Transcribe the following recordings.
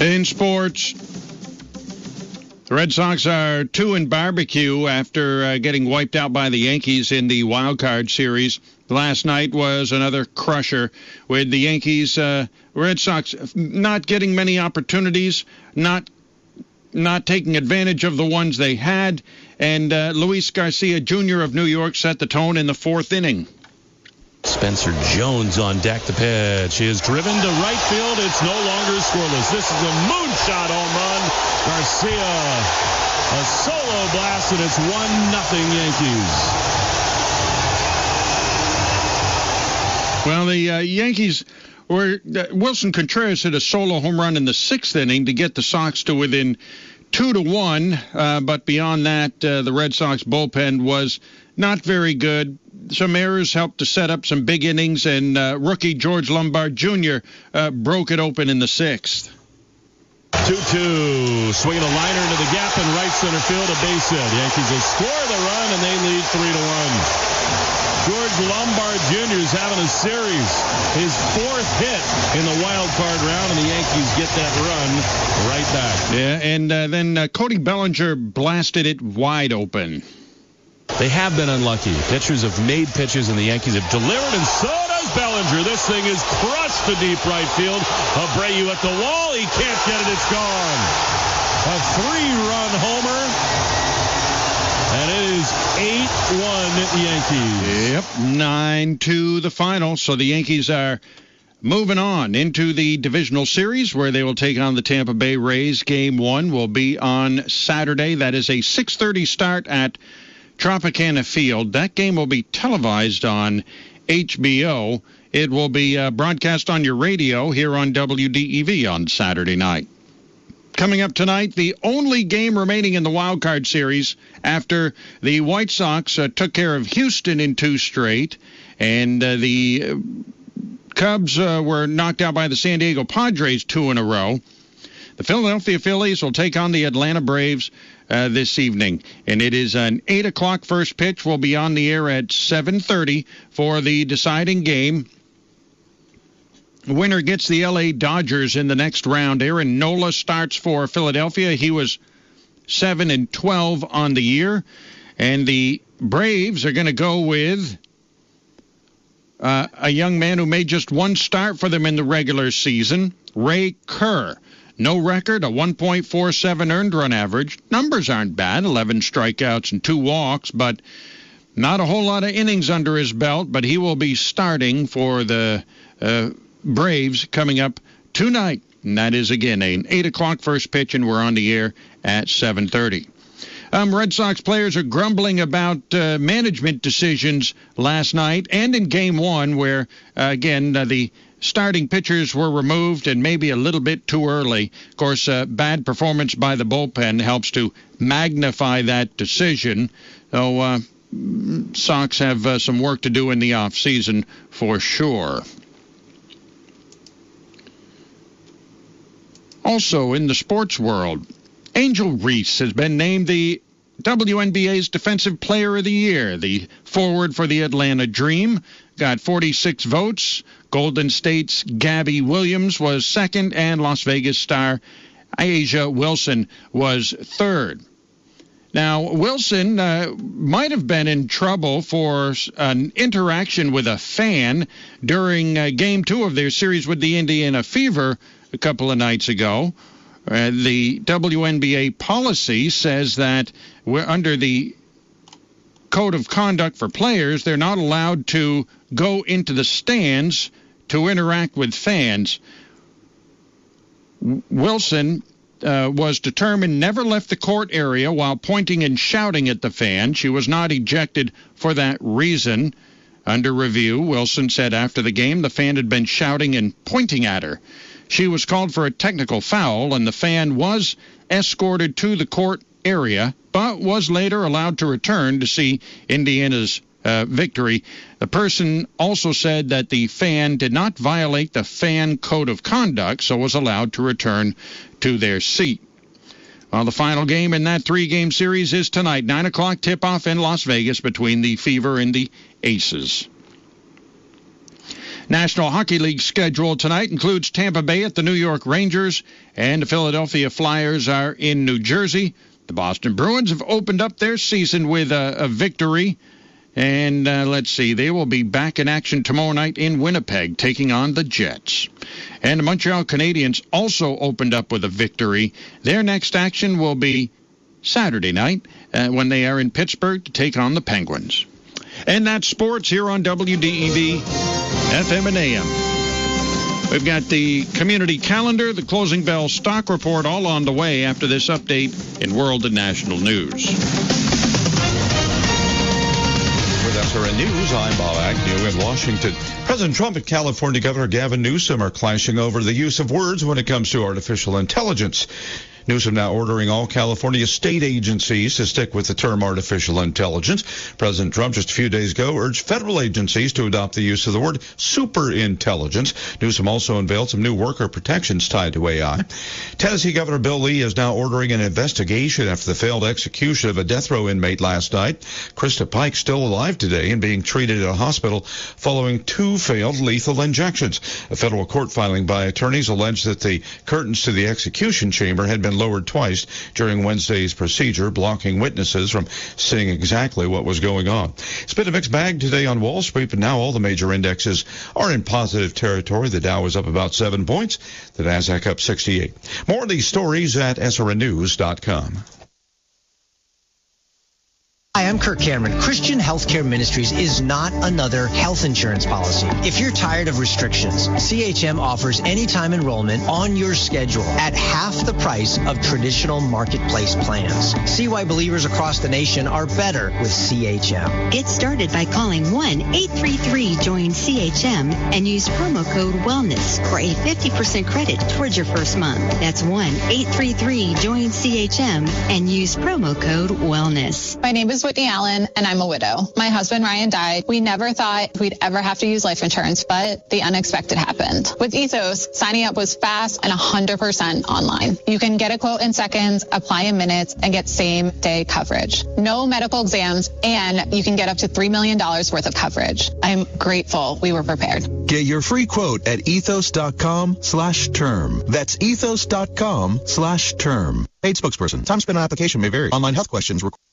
In sports, the Red Sox are 2 in barbecue after getting wiped out by the Yankees in the wild card series. Last night was another crusher with the Yankees, Red Sox not getting many opportunities, not taking advantage of the ones they had, and Luis Garcia Jr. of New York set the tone in the 4th inning. Spencer Jones on deck to pitch. He is driven to right field. It's no longer scoreless. This is a moonshot home run. Garcia, a solo blast, and it's 1-0 Yankees. Well, the Yankees were... Wilson Contreras hit a solo home run in the 6th inning to get the Sox to within 2-1. But beyond that, the Red Sox bullpen was not very good. Some errors helped to set up some big innings, and rookie George Lombard Jr. Broke it open in the 6th. 2-2, swinging a liner into the gap in right center field, a base hit. The Yankees will score the run, and they lead 3-1. George Lombard Jr. is having a series, his 4th hit in the wild card round, and the Yankees get that run right back. Yeah, and then Cody Bellinger blasted it wide open. They have been unlucky. Pitchers have made pitches, and the Yankees have delivered, and so does Bellinger. This thing is crushed to deep right field. Abreu at the wall. He can't get it. It's gone. A 3-run homer, and it is 8-1 Yankees. Yep, 9-2 the final. So the Yankees are moving on into the divisional series, where they will take on the Tampa Bay Rays. Game 1 will be on Saturday. That is a 6:30 start at Tropicana Field. That game will be televised on HBO. It will be broadcast on your radio here on WDEV on Saturday night. Coming up tonight, the only game remaining in the wild card series after the White Sox took care of Houston in 2 straight, and the Cubs were knocked out by the San Diego Padres 2 in a row. The Philadelphia Phillies will take on the Atlanta Braves this evening, and it is an 8 o'clock first pitch. We'll be on the air at 7:30 for the deciding game. The winner gets the L.A. Dodgers in the next round. Aaron Nola starts for Philadelphia. He was 7-12 on the year, and the Braves are going to go with a young man who made just 1 start for them in the regular season, Ray Kerr. No record, a 1.47 earned run average. Numbers aren't bad, 11 strikeouts and 2 walks, but not a whole lot of innings under his belt. But he will be starting for the Braves coming up tonight. And that is, again, an 8 o'clock first pitch, and we're on the air at 7:30. Red Sox players are grumbling about management decisions last night and in Game 1, where, again, the starting pitchers were removed and maybe a little bit too early. Of course, bad performance by the bullpen helps to magnify that decision. So Sox have some work to do in the offseason for sure. Also in the sports world, Angel Reese has been named the WNBA's Defensive Player of the Year. The forward for the Atlanta Dream got 46 votes. Golden State's Gabby Williams was 2nd, and Las Vegas star Asia Wilson was 3rd. Now, Wilson might have been in trouble for an interaction with a fan during Game 2 of their series with the Indiana Fever a couple of nights ago. The WNBA policy says that we're under the code of conduct for players, they're not allowed to go into the stands to interact with fans. Wilson was determined never left the court area while pointing and shouting at the fan. She was not ejected for that reason. Under review, Wilson said after the game the fan had been shouting and pointing at her. She was called for a technical foul, and the fan was escorted to the court area, but was later allowed to return to see Indiana's victory. The person also said that the fan did not violate the fan code of conduct, so was allowed to return to their seat. Well, the final game in that 3-game series is tonight, 9 o'clock tip-off in Las Vegas between the Fever and the Aces. National Hockey League schedule tonight includes Tampa Bay at the New York Rangers, and the Philadelphia Flyers are in New Jersey. The Boston Bruins have opened up their season with a victory. And let's see, they will be back in action tomorrow night in Winnipeg, taking on the Jets. And the Montreal Canadiens also opened up with a victory. Their next action will be Saturday night when they are in Pittsburgh to take on the Penguins. And that's sports here on WDEV FM and AM. We've got the community calendar, the closing bell stock report, all on the way after this update in world and national news. With SRN News, I'm Bob Agnew in Washington. President Trump and California Governor Gavin Newsom are clashing over the use of words when it comes to artificial intelligence. Newsom now ordering all California state agencies to stick with the term artificial intelligence. President Trump just a few days ago urged federal agencies to adopt the use of the word superintelligence. Newsom also unveiled some new worker protections tied to AI. Tennessee Governor Bill Lee is now ordering an investigation after the failed execution of a death row inmate last night. Krista Pike still alive today and being treated at a hospital following 2 failed lethal injections. A federal court filing by attorneys alleged that the curtains to the execution chamber had been lowered twice during Wednesday's procedure, blocking witnesses from seeing exactly what was going on. It's been a mixed bag today on Wall Street, but now all the major indexes are in positive territory. The Dow is up about 7 points. The Nasdaq up 68. More of these stories at srnnews.com. Hi, I'm Kirk Cameron. Christian Healthcare Ministries is not another health insurance policy. If you're tired of restrictions, CHM offers anytime enrollment on your schedule at half the price of traditional marketplace plans. See why believers across the nation are better with CHM. Get started by calling 1-833-JOIN-CHM and use promo code WELLNESS for a 50% credit towards your first month. That's 1-833-JOIN-CHM and use promo code WELLNESS. My name is Whitney Allen, and I'm a widow. My husband, Ryan, died. We never thought we'd ever have to use life insurance, but the unexpected happened. With Ethos, signing up was fast and 100% online. You can get a quote in seconds, apply in minutes, and get same-day coverage. No medical exams, and you can get up to $3 million worth of coverage. I'm grateful we were prepared. Get your free quote at ethos.com/term. That's ethos.com/term. Paid spokesperson. Time spent on application may vary. Online health questions required.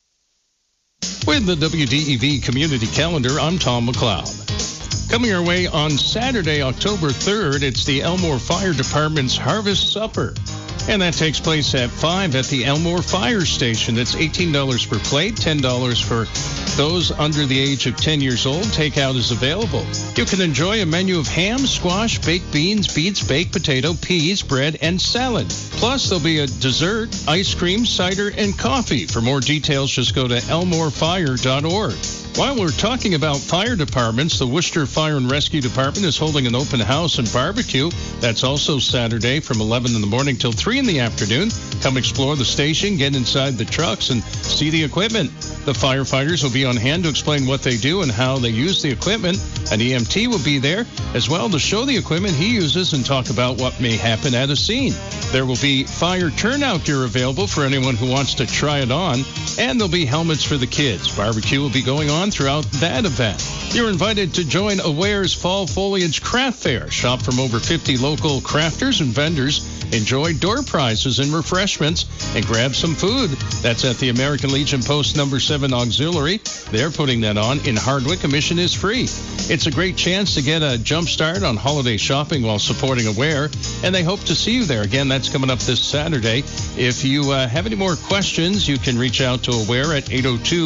With the WDEV Community Calendar, I'm Tom McLeod. Coming our way on Saturday, October 3rd, it's the Elmore Fire Department's Harvest Supper. And that takes place at 5 at the Elmore Fire Station. That's $18 per plate, $10 for those under the age of 10 years old. Takeout is available. You can enjoy a menu of ham, squash, baked beans, beets, baked potato, peas, bread, and salad. Plus, there'll be a dessert, ice cream, cider, and coffee. For more details, just go to elmorefire.org. While we're talking about fire departments, the Worcester Fire and Rescue Department is holding an open house and barbecue. That's also Saturday from 11 in the morning till 3 in the afternoon. Come explore the station, get inside the trucks, and see the equipment. The firefighters will be on hand to explain what they do and how they use the equipment. An EMT will be there as well to show the equipment he uses and talk about what may happen at a scene. There will be fire turnout gear available for anyone who wants to try it on, and there'll be helmets for the kids. Barbecue will be going on throughout that event. You're invited to join Aware's Fall Foliage Craft Fair. Shop from over 50 local crafters and vendors. Enjoy door prizes and refreshments, and grab some food. That's at the American Legion Post number 7 Auxiliary. They're putting that on in Hardwick. Admission is free. It's a great chance to get a jump start on holiday shopping while supporting Aware, and they hope to see you there. Again, that's coming up this Saturday. If you have any more questions, you can reach out to Aware at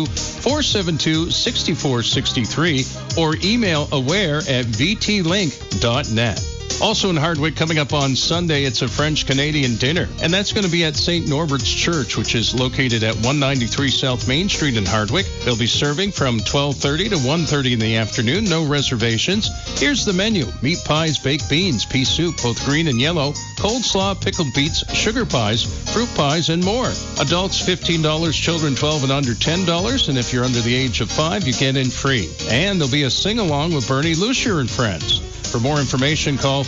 802-472-6463 or email aware@vtlink.net. Also in Hardwick, coming up on Sunday, it's a French-Canadian dinner, and that's going to be at St. Norbert's Church, which is located at 193 South Main Street in Hardwick. They'll be serving from 12:30 to 1:30 in the afternoon, no reservations. Here's the menu: meat pies, baked beans, pea soup, both green and yellow, coleslaw, pickled beets, sugar pies, fruit pies, and more. Adults $15, children 12 and under $10, and if you're under the age of 5, you get in free. And there'll be a sing-along with Bernie Lucier and friends. For more information, call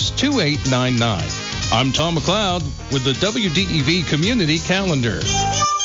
802-586-2899. I'm Tom McLeod with the WDEV Community Calendar.